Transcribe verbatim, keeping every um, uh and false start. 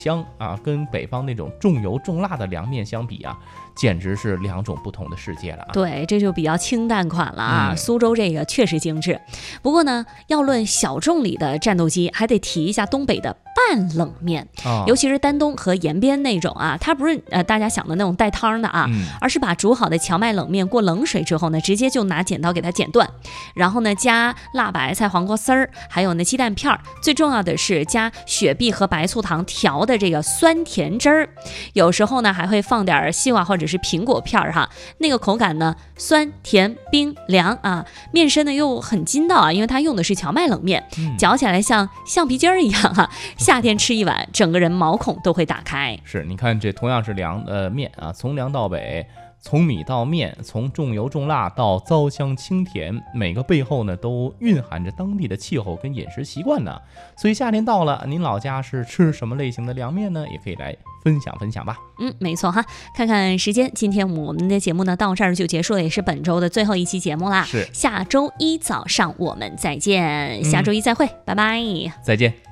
香啊，跟北方那种重油重辣的凉面相比啊，简直是两种不同的世界了啊。 对，这就比较清淡款了啊。 嗯、 苏州这个确实精致，不过呢，要论小众里的战斗机，还得提一下东北的半冷面， 哦、 尤其是丹东和延边那种啊，它不是呃大家想的那种带汤的啊， 嗯、 而是把煮好的荞麦冷面过冷水之后呢，直接就拿剪刀给它剪断，然后呢加辣白菜、黄瓜丝儿，还有那鸡蛋片儿，最重要的是加雪碧和白醋糖调的这个酸甜汁儿，有时候呢还会放点西瓜或者是苹果片儿哈，那个口感呢酸甜冰凉啊，面身呢又很筋道啊，因为它用的是荞麦冷面， 嗯、 嚼起来像橡皮筋儿一样哈、啊，夏天吃一碗，整个人毛孔都会打开。 是，你看这同样是凉呃面啊，从凉到北，从米到面，从重油重辣到糟香清甜，每个背后呢都蕴含着当地的气候跟饮食习惯呢。所以夏天到了，您老家是吃什么类型的凉面呢？也可以来分享分享吧。 嗯，没错哈。看看时间，今天我们的节目呢到这儿就结束了，也是本周的最后一期节目啦。 是， 下周一早上我们再见，下周一再会，嗯、拜拜， 再见。